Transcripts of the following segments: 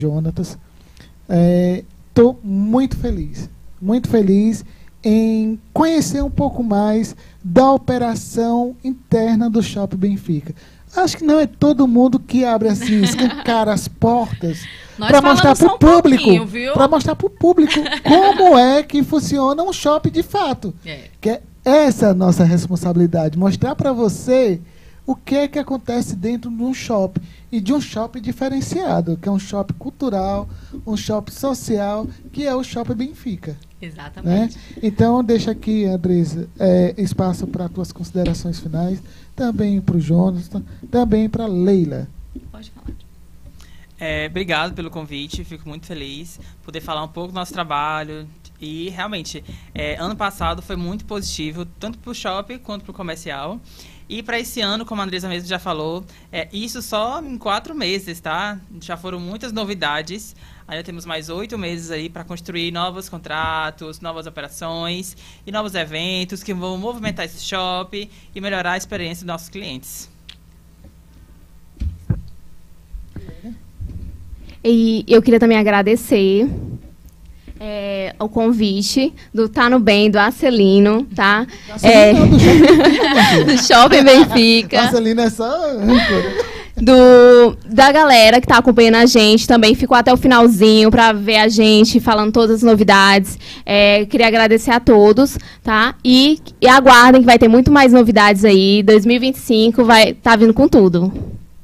Jonatas. Estou muito feliz em conhecer um pouco mais da operação interna do Shopping Benfica. Acho que não é todo mundo que abre assim, escancara as portas para mostrar para o público, como é que funciona um shopping de fato. Que é essa a nossa responsabilidade, mostrar para você o que é que acontece dentro de um shopping e de um shopping diferenciado, que é um shopping cultural, um shopping social, que é o Shopping Benfica. Exatamente. Né? Então, deixa aqui, Andresa, espaço para as tuas considerações finais, também para o Jonas, também para a Leila. Pode falar. Obrigado pelo convite, fico muito feliz poder falar um pouco do nosso trabalho. E, realmente, ano passado foi muito positivo, tanto para o shopping quanto para o comercial. E para esse ano, como a Andresa mesmo já falou, isso só em 4 meses, tá? Já foram muitas novidades. Ainda temos mais 8 meses aí para construir novos contratos, novas operações e novos eventos que vão movimentar esse shopping e melhorar a experiência dos nossos clientes. E eu queria também agradecer o convite do Tá no Bem, do Acelino, tá? Do Shopping Benfica. Acelino é só da galera que tá acompanhando a gente, também ficou até o finalzinho para ver a gente falando todas as novidades. Queria agradecer a todos, tá? E aguardem que vai ter muito mais novidades aí. 2025 vai tá vindo com tudo.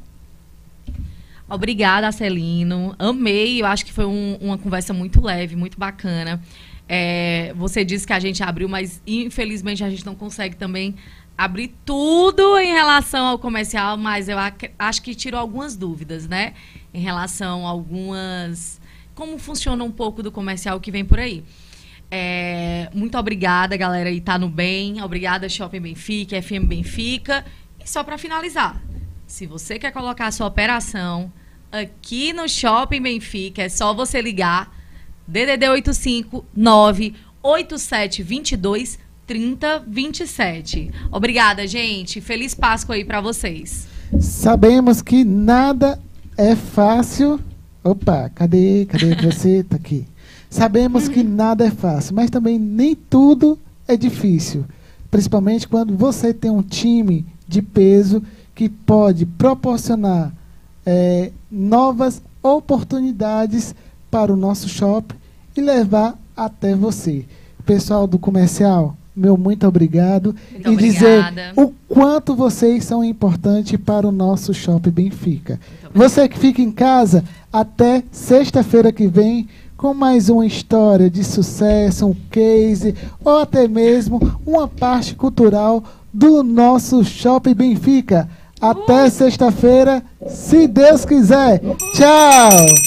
Obrigada, Acelino. Amei, eu acho que foi uma conversa muito leve, muito bacana. Você disse que a gente abriu, mas infelizmente a gente não consegue também abrir tudo em relação ao comercial, mas eu acho que tirou algumas dúvidas, né? Em relação a como funciona um pouco do comercial que vem por aí. Muito obrigada, galera, e Tá no Bem. Obrigada, Shopping Benfica, FM Benfica. E só para finalizar, se você quer colocar a sua operação aqui no Shopping Benfica, é só você ligar DDD 859 8722 3027. Obrigada, gente. Feliz Páscoa aí para vocês. Sabemos que nada é fácil. Opa, cadê você? Tá aqui. Sabemos que nada é fácil, mas também nem tudo é difícil. Principalmente quando você tem um time de peso que pode proporcionar novas oportunidades para o nosso shopping e levar até você. Pessoal do comercial, meu muito obrigado. Muito e obrigada. Dizer o quanto vocês são importantes para o nosso Shopping Benfica. Você que fica em casa, até sexta-feira que vem, com mais uma história de sucesso, um case, ou até mesmo uma parte cultural do nosso Shopping Benfica. Até sexta-feira, se Deus quiser. Tchau!